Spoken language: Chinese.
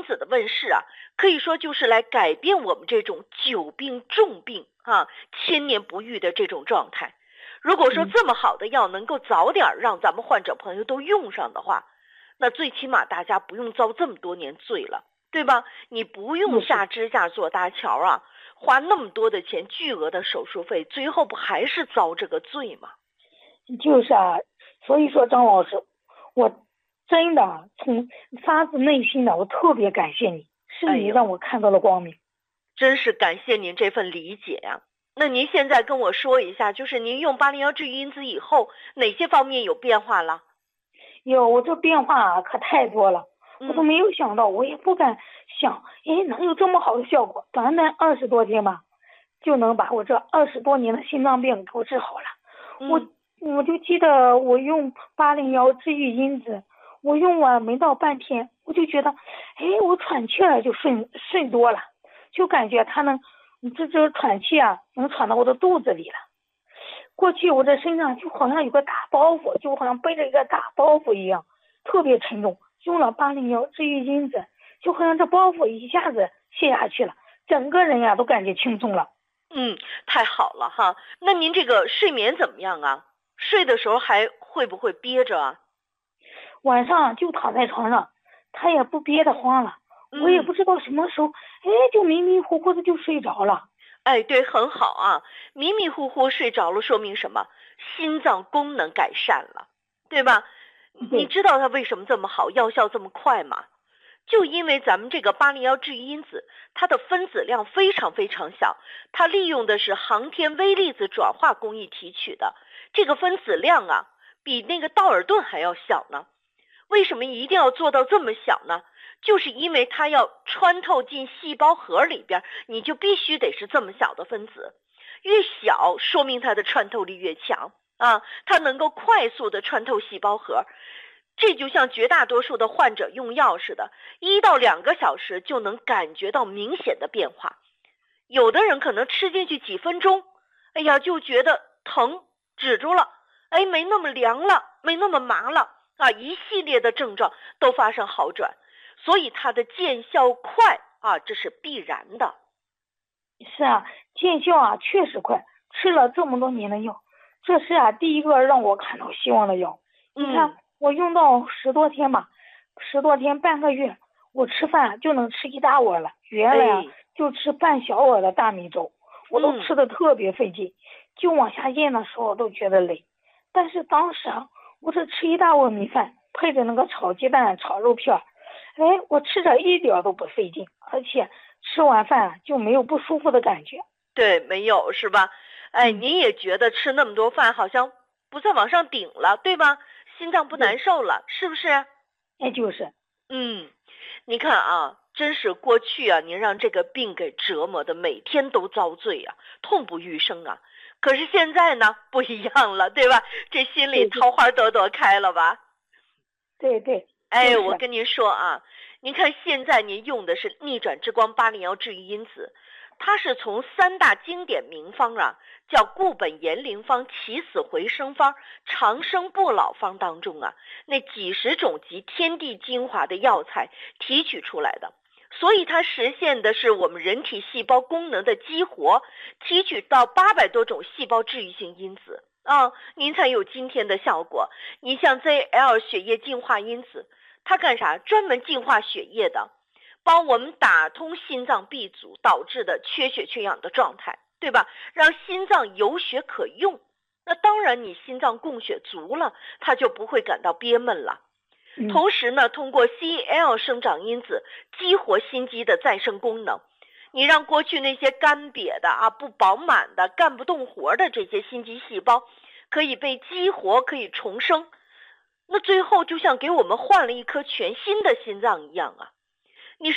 子的问世啊，可以说就是来改变我们这种久病重病啊、千年不愈的这种状态。如果说这么好的药能够早点让咱们患者朋友都用上的话，那最起码大家不用遭这么多年罪了，对吧？你不用下支架做搭桥啊，花那么多的钱，巨额的手术费，最后不还是遭这个罪吗？ 就是啊，所以说张老师，我真的从发自内心的，我特别感谢你，是你让我看到了光明。 真是感谢您这份理解呀。那您现在跟我说一下，就是您用801治愈因子以后，哪些方面有变化了？ 我这变化可太多了，我都没有想到，我也不敢想，能有这么好的效果，短短20多天吧，就能把我这20多年的心脏病给我治好了。我就记得我用801治愈因子，我用完没到半天，我就觉得，我喘气儿就顺多了，就感觉它能，这喘气啊，能喘到我的肚子里了。过去我这身上就好像有个大包袱，就好像背着一个大包袱一样，特别沉重。用了801治愈因子，就好像这包袱一下子卸下去了，整个人呀都感觉轻松了。 太好了哈。那您这个睡眠怎么样啊？睡的时候还会不会憋着啊？ 晚上就躺在床上，他也不憋得慌了，我也不知道什么时候，就迷迷糊糊的就睡着了。 对，很好啊，迷迷糊糊睡着了，说明什么？心脏功能改善了，对吧？你知道它为什么这么好，药效这么快吗？就因为咱们这个801治愈因子，它的分子量非常非常小，它利用的是航天微粒子转化工艺提取的，这个分子量啊，比那个道尔顿还要小呢。为什么一定要做到这么小呢？就是因为它要穿透进细胞核里边，你就必须得是这么小的分子，越小说明它的穿透力越强啊，它能够快速的穿透细胞核。这就像绝大多数的患者用药似的，1到2个小时就能感觉到明显的变化。有的人可能吃进去几分钟，就觉得疼止住了，没那么凉了，没那么麻了啊，一系列的症状都发生好转，所以它的见效快啊，这是必然的。 是啊，见效啊确实快，吃了这么多年的药，这是啊第一个让我看到希望的药。你看我用到10多天吧，10多天半个月，我吃饭就能吃1大碗了，原来就吃半小碗的大米粥，我都吃的特别费劲，就往下咽的时候都觉得累。但是当时啊，我这吃1大碗米饭，配着那个炒鸡蛋、炒肉片，我吃着一点都不费劲，而且吃完饭就没有不舒服的感觉。 对，没有是吧？您也觉得吃那么多饭好像不再往上顶了，对吧？心脏不难受了，是不是？ 就是。 你看啊，真是过去啊，您让这个病给折磨的每天都遭罪啊，痛不欲生啊。可是现在呢，不一样了，对吧？这心里桃花朵朵开了吧？ 对。 我跟您说啊，您看现在您用的是逆转之光801治愈因子，它是从3大经典名方啊，叫固本延龄方、起死回生方、长生不老方当中啊，那几十种集天地精华的药材提取出来的，所以它实现的是我们人体细胞功能的激活，提取到800多种细胞治愈性因子啊，您才有今天的效果。你像 ZL 血液净化因子，它干啥？专门净化血液的，帮我们打通心脏闭阻导致的缺血缺氧的状态，对吧？让心脏有血可用。那当然你心脏供血足了，它就不会感到憋闷了。同时呢，通过 CL 生长因子激活心肌的再生功能，你让过去那些干瘪的啊、不饱满的、干不动活的这些心肌细胞可以被激活，可以重生。那最后就像给我们换了一颗全新的心脏一样啊。